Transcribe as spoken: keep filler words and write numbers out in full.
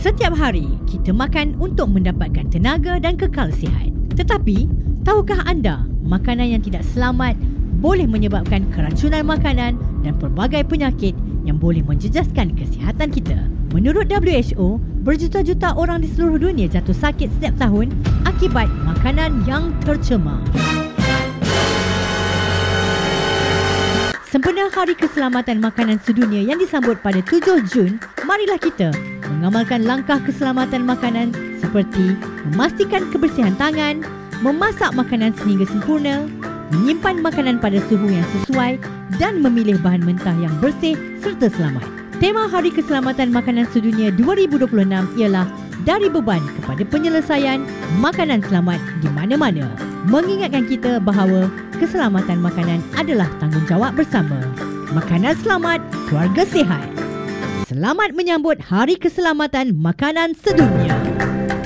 Setiap hari, kita makan untuk mendapatkan tenaga dan kekal sihat. Tetapi, tahukah anda, makanan yang tidak selamat boleh menyebabkan keracunan makanan dan pelbagai penyakit yang boleh menjejaskan kesihatan kita. Menurut W H O, berjuta-juta orang di seluruh dunia jatuh sakit setiap tahun akibat makanan yang tercemar. Sempena Hari Keselamatan Makanan Sedunia yang disambut pada tujuh Jun, marilah kita mengamalkan langkah keselamatan makanan seperti memastikan kebersihan tangan, memasak makanan sehingga sempurna, menyimpan makanan pada suhu yang sesuai dan memilih bahan mentah yang bersih serta selamat. Tema Hari Keselamatan Makanan Sedunia dua ribu dua puluh enam ialah Dari Beban kepada Penyelesaian Makanan Selamat di Mana-Mana, mengingatkan kita bahawa keselamatan makanan adalah tanggungjawab bersama. Makanan selamat, keluarga sihat. Selamat menyambut Hari Keselamatan Makanan Sedunia.